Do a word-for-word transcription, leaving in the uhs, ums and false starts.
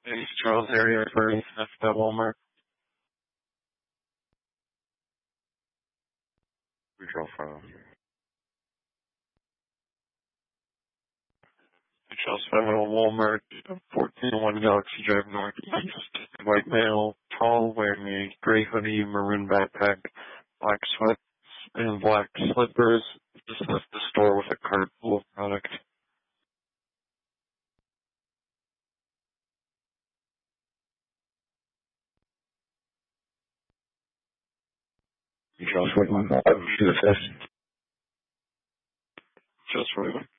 East Charles area for left at Walmart. We drove from Charles Federal Walmart, fourteen oh one Galaxy Drive Northeast. White male, tall, wearing a gray hoodie, maroon backpack, black sweats, and black slippers. Just left the store with a cart full of product. Charles Whitman. I would do the fifth. Just for